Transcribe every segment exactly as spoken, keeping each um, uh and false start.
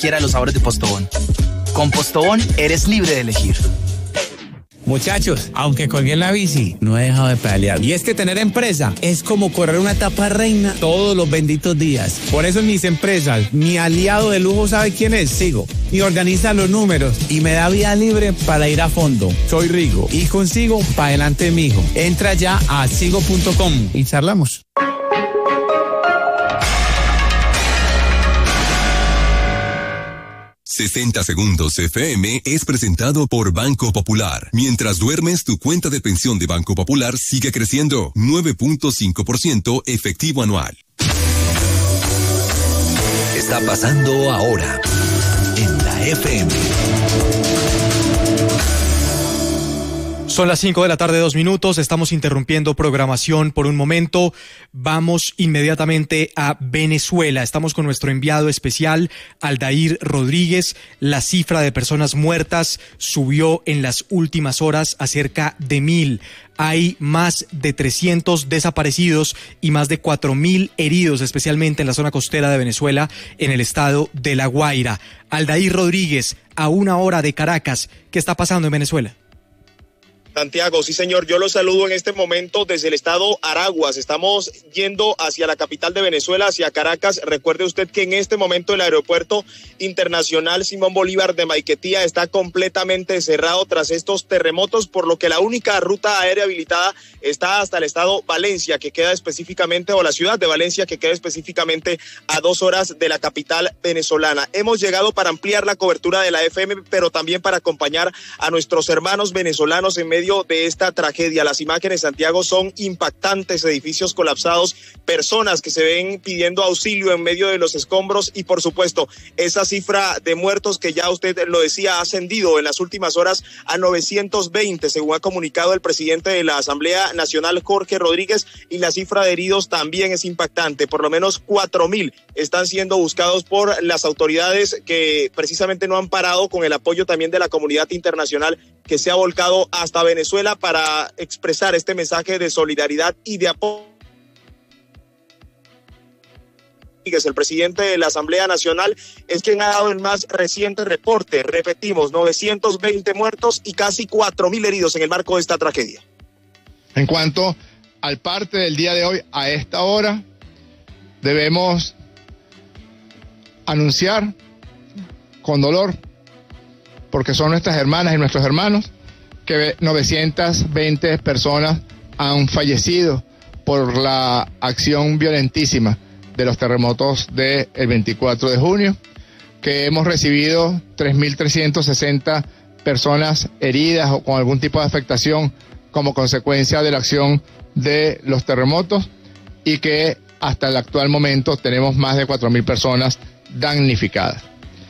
Quiera los sabores de Postobón. Con Postobón eres libre de elegir. Muchachos, aunque colgué en la bici, no he dejado de pedalear. Y es que tener empresa es como correr una etapa reina todos los benditos días. Por eso en mis empresas, mi aliado de lujo, ¿sabe quién es? Sigo. Y organiza los números y me da vía libre para ir a fondo. Soy Rigo y consigo para adelante, mijo. Entra ya a sigo punto com y charlamos. sesenta Segundos F M es presentado por Banco Popular. Mientras duermes, tu cuenta de pensión de Banco Popular sigue creciendo. nueve punto cinco por ciento efectivo anual. Está pasando ahora en la F M. Son las cinco de la tarde, dos minutos. Estamos interrumpiendo programación por un momento. Vamos inmediatamente a Venezuela. Estamos con nuestro enviado especial, Aldair Rodríguez. La cifra de personas muertas subió en las últimas horas a cerca de mil. Hay más de trescientos desaparecidos y más de cuatro mil heridos, especialmente en la zona costera de Venezuela, en el estado de La Guaira. Aldair Rodríguez, a una hora de Caracas, ¿qué está pasando en Venezuela? Santiago, sí señor, yo los saludo en este momento desde el estado Araguas. Estamos yendo hacia la capital de Venezuela, hacia Caracas. Recuerde usted que en este momento el aeropuerto internacional Simón Bolívar de Maiquetía está completamente cerrado tras estos terremotos, por lo que la única ruta aérea habilitada está hasta el estado Valencia, que queda específicamente, o la ciudad de Valencia, que queda específicamente a dos horas de la capital venezolana. Hemos llegado para ampliar la cobertura de la F M, pero también para acompañar a nuestros hermanos venezolanos en medio de esta tragedia. Las imágenes, Santiago, son impactantes: edificios colapsados, personas que se ven pidiendo auxilio en medio de los escombros y, por supuesto, esa cifra de muertos que ya usted lo decía ha ascendido en las últimas horas a novecientos veinte, según ha comunicado el presidente de la Asamblea Nacional, Jorge Rodríguez, y la cifra de heridos también es impactante. Por lo menos cuatro mil están siendo buscados por las autoridades, que precisamente no han parado, con el apoyo también de la comunidad internacional que se ha volcado hasta Venezuela para expresar este mensaje de solidaridad y de apoyo. El presidente de la Asamblea Nacional es quien ha dado el más reciente reporte. Repetimos, novecientos veinte muertos y casi cuatro mil heridos en el marco de esta tragedia. En cuanto al parte del día de hoy, a esta hora, debemos anunciar con dolor, porque son nuestras hermanas y nuestros hermanos, que novecientas veinte personas han fallecido por la acción violentísima de los terremotos del veinticuatro de junio, que hemos recibido tres mil trescientas sesenta personas heridas o con algún tipo de afectación como consecuencia de la acción de los terremotos, y que hasta el actual momento tenemos más de cuatro mil personas damnificadas.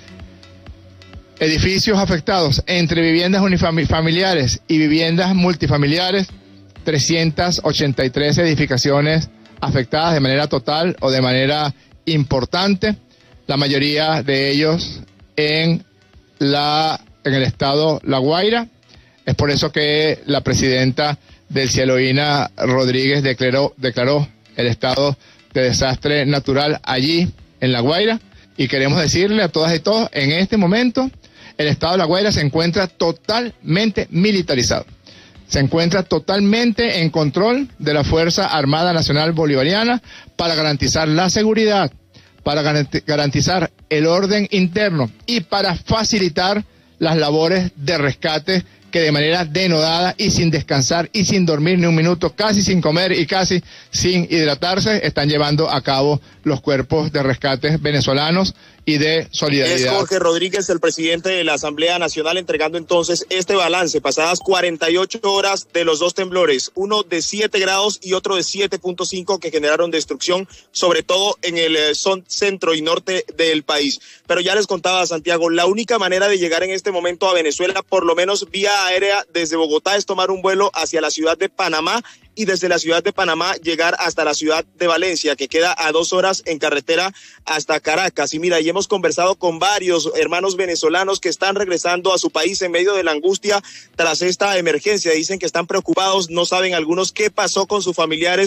Edificios afectados entre viviendas unifamiliares y viviendas multifamiliares, trescientas ochenta y tres edificaciones afectadas de manera total o de manera importante, la mayoría de ellos en, la, en el estado La Guaira. Es por eso que la presidenta del Cieloína Rodríguez declaró, declaró el estado de desastre natural allí en La Guaira, y queremos decirle a todas y todos, en este momento el estado de La Guaira se encuentra totalmente militarizado. Se encuentra totalmente en control de la Fuerza Armada Nacional Bolivariana para garantizar la seguridad, para garantizar el orden interno y para facilitar las labores de rescate que de manera denodada y sin descansar y sin dormir ni un minuto, casi sin comer y casi sin hidratarse, están llevando a cabo los cuerpos de rescate venezolanos y de solidaridad. Es Jorge Rodríguez, el presidente de la Asamblea Nacional, entregando entonces este balance, pasadas cuarenta y ocho horas de los dos temblores, uno de siete grados y otro de siete punto cinco, que generaron destrucción, sobre todo en el eh, son, centro y norte del país. Pero ya les contaba, Santiago, la única manera de llegar en este momento a Venezuela, por lo menos vía aérea desde Bogotá, es tomar un vuelo hacia la ciudad de Panamá, y desde la ciudad de Panamá llegar hasta la ciudad de Valencia, que queda a dos horas en carretera hasta Caracas. Y mira, y hemos conversado con varios hermanos venezolanos que están regresando a su país en medio de la angustia tras esta emergencia. Dicen que están preocupados, no saben algunos qué pasó con sus familiares,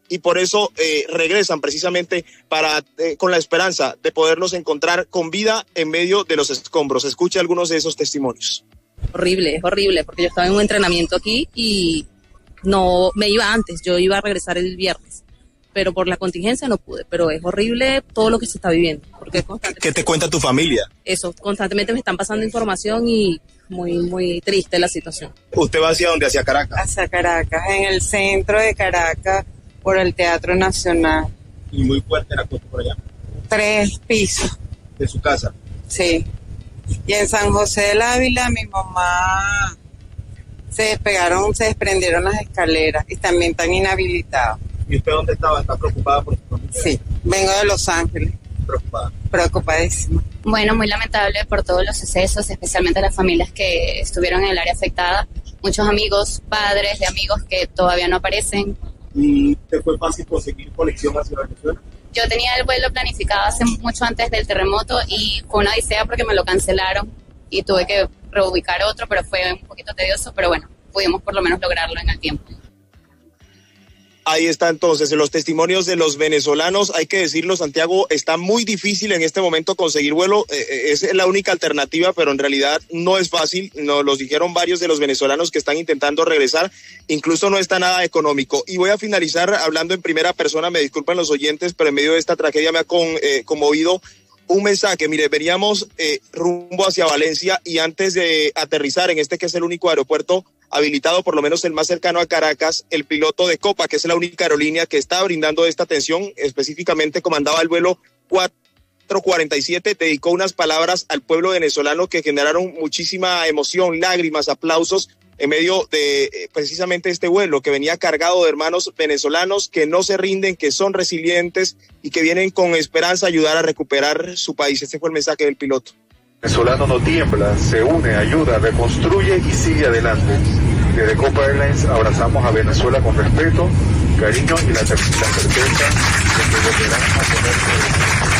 y por eso eh, regresan precisamente para eh, con la esperanza de poderlos encontrar con vida en medio de los escombros. Escuche algunos de esos testimonios. Horrible, es horrible, porque yo estaba en un entrenamiento aquí y no me iba antes, yo iba a regresar el viernes, pero por la contingencia no pude, pero es horrible todo lo que se está viviendo. Porque ¿Qué te cuenta tu familia? Eso, constantemente me están pasando información y muy, muy triste la situación. ¿Usted va hacia dónde? ¿Hacia Caracas? Hacia Caracas, en el centro de Caracas, por el Teatro Nacional. ¿Y muy fuerte la cosa por allá? Tres pisos. ¿De su casa? Sí. Y en San José del Ávila, mi mamá se despegaron, se desprendieron las escaleras y también están inhabilitados. ¿Y usted dónde estaba? ¿Está preocupada por su familia? Sí, vengo de Los Ángeles. Preocupada. Preocupadísima. Bueno, muy lamentable por todos los sucesos, especialmente las familias que estuvieron en el área afectada. Muchos amigos, padres de amigos que todavía no aparecen. ¿Y te fue fácil conseguir conexión hacia Venezuela? Yo tenía el vuelo planificado hace mucho antes del terremoto y fue una odisea porque me lo cancelaron y tuve que reubicar otro, pero fue un poquito tedioso, pero bueno, pudimos por lo menos lograrlo en el tiempo. Ahí está entonces los testimonios de los venezolanos. Hay que decirlo, Santiago, está muy difícil en este momento conseguir vuelo. Eh, es la única alternativa, pero en realidad no es fácil. Nos los dijeron varios de los venezolanos que están intentando regresar. Incluso no está nada económico. Y voy a finalizar hablando en primera persona. Me disculpan los oyentes, pero en medio de esta tragedia me ha con, eh, conmovido un mensaje. Mire, veníamos eh, rumbo hacia Valencia y antes de aterrizar en este que es el único aeropuerto habilitado, por lo menos el más cercano a Caracas, el piloto de Copa, que es la única aerolínea que está brindando esta atención, específicamente comandaba el vuelo cuatro cuarenta y siete, dedicó unas palabras al pueblo venezolano que generaron muchísima emoción, lágrimas, aplausos en medio de eh, precisamente este vuelo que venía cargado de hermanos venezolanos que no se rinden, que son resilientes y que vienen con esperanza a ayudar a recuperar su país. Este fue el mensaje del piloto. Venezolano no tiembla, se une, ayuda, reconstruye y sigue adelante. Desde Copa Airlines abrazamos a Venezuela con respeto, cariño y la, la certeza de que volverán a ponerse.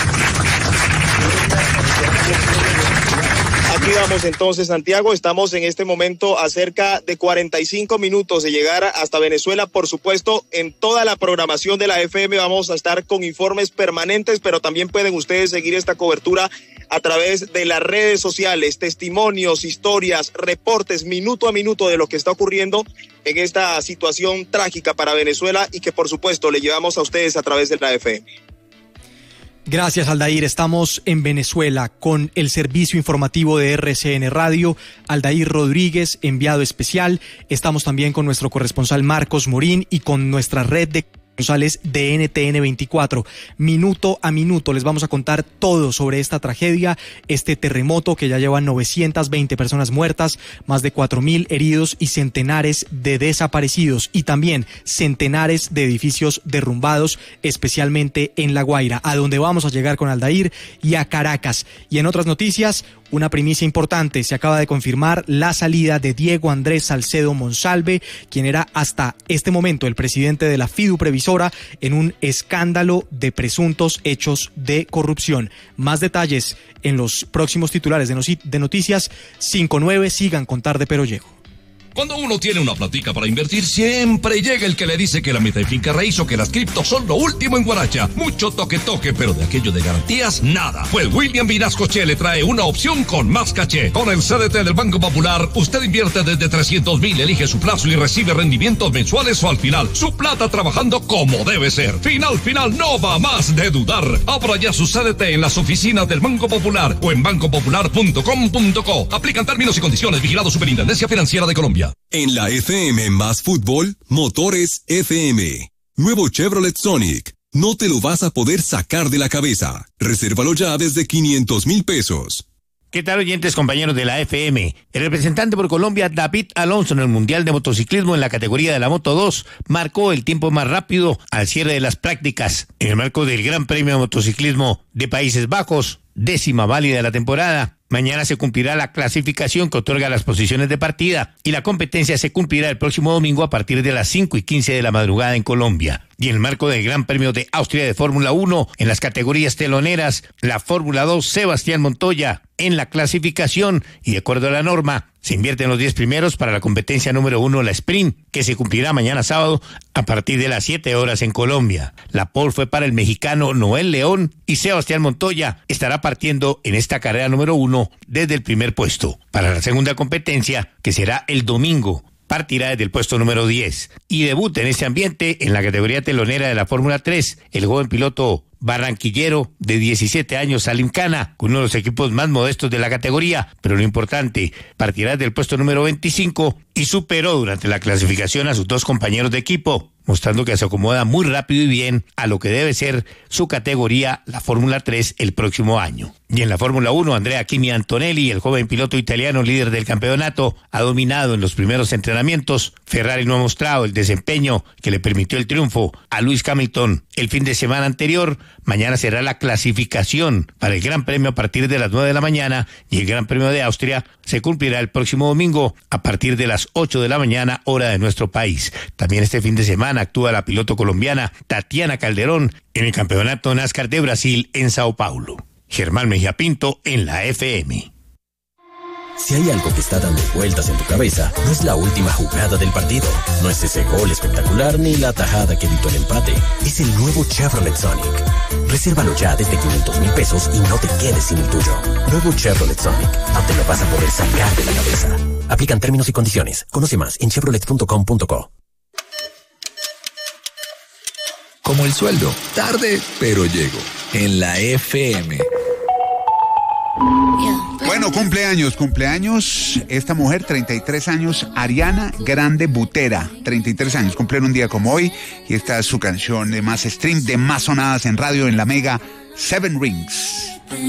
Aquí vamos entonces, Santiago, estamos en este momento a cerca de cuarenta y cinco minutos de llegar hasta Venezuela. Por supuesto, en toda la programación de la F M vamos a estar con informes permanentes, pero también pueden ustedes seguir esta cobertura a través de las redes sociales, testimonios, historias, reportes, minuto a minuto de lo que está ocurriendo en esta situación trágica para Venezuela y que por supuesto le llevamos a ustedes a través de la F M. Gracias, Aldair. Estamos en Venezuela con el servicio informativo de R C N Radio, Aldair Rodríguez, enviado especial. Estamos también con nuestro corresponsal Marcos Morín y con nuestra red de corresponsales de N T N veinticuatro. Minuto a minuto les vamos a contar todo sobre esta tragedia, este terremoto que ya lleva novecientas veinte personas muertas, más de cuatro mil heridos y centenares de desaparecidos y también centenares de edificios derrumbados, especialmente en La Guaira, a donde vamos a llegar con Aldair, y a Caracas. Y en otras noticias, una primicia importante: se acaba de confirmar la salida de Diego Andrés Salcedo Monsalve, quien era hasta este momento el presidente de la FIDU Previsora, en un escándalo de presuntos hechos de corrupción. Más detalles en los próximos titulares de Noticias cinco nueve. Sigan con Tarde Pero Llego. Cuando uno tiene una platica para invertir, siempre llega el que le dice que la meta de finca raíz o que las criptos son lo último en guaracha. Mucho toque toque, pero de aquello de garantías, nada. Pues William Vinascoche le trae una opción con más caché. Con el C D T del Banco Popular, usted invierte desde trescientos mil, elige su plazo y recibe rendimientos mensuales o al final. Su plata trabajando como debe ser. Final, final, no va más de dudar. Abra ya su C D T en las oficinas del Banco Popular o en banco popular punto com punto co. Aplican términos y condiciones. Vigilado Superintendencia Financiera de Colombia. En la F M más fútbol, Motores F M. Nuevo Chevrolet Sonic. No te lo vas a poder sacar de la cabeza. Resérvalo ya desde quinientos mil pesos. ¿Qué tal, oyentes, compañeros de la F M? El representante por Colombia, David Alonso, en el Mundial de Motociclismo en la categoría de la Moto dos, marcó el tiempo más rápido al cierre de las prácticas. En el marco del Gran Premio de Motociclismo de Países Bajos, décima válida de la temporada. Mañana se cumplirá la clasificación que otorga las posiciones de partida y la competencia se cumplirá el próximo domingo a partir de las cinco y quince de la madrugada en Colombia. Y en el marco del Gran Premio de Austria de Fórmula uno, en las categorías teloneras, la Fórmula dos, Sebastián Montoya en la clasificación y de acuerdo a la norma, se invierten los diez primeros para la competencia número uno, la sprint, que se cumplirá mañana sábado a partir de las siete horas en Colombia. La pole fue para el mexicano Noel León y Sebastián Montoya estará partiendo en esta carrera número uno desde el primer puesto. Para la segunda competencia, que será el domingo, partirá desde el puesto número diez y debuta en este ambiente en la categoría telonera de la Fórmula tres, el joven piloto barranquillero de diecisiete años, Salim Cana, con uno de los equipos más modestos de la categoría, pero lo importante, partirá del puesto número veinticinco y superó durante la clasificación a sus dos compañeros de equipo, mostrando que se acomoda muy rápido y bien a lo que debe ser su categoría, la Fórmula tres, el próximo año. Y en la Fórmula uno, Andrea Kimi Antonelli, el joven piloto italiano líder del campeonato, ha dominado en los primeros entrenamientos. Ferrari no ha mostrado el desempeño que le permitió el triunfo a Lewis Hamilton el fin de semana anterior. Mañana será la clasificación para el Gran Premio a partir de las nueve de la mañana y el Gran Premio de Austria se cumplirá el próximo domingo a partir de las ocho de la mañana, hora de nuestro país. También este fin de semana actúa la piloto colombiana Tatiana Calderón en el Campeonato NASCAR de Brasil en Sao Paulo. Germán Mejía Pinto en la F M. Si hay algo que está dando vueltas en tu cabeza, no es la última jugada del partido, no es ese gol espectacular ni la tajada que evitó el empate, es el nuevo Chevrolet Sonic. Resérvalo ya desde quinientos mil pesos y no te quedes sin el tuyo. Nuevo Chevrolet Sonic, no te lo vas a poder sacar de la cabeza. Aplican términos y condiciones. Conoce más en chevrolet punto com punto co. Como el sueldo, tarde, pero llego. En la F M. Bueno, cumpleaños, cumpleaños, esta mujer, treinta y tres años, Ariana Grande Butera, treinta y tres años, cumplen un día como hoy, y esta es su canción de más stream, de más sonadas en radio, en la Mega, Seven Rings.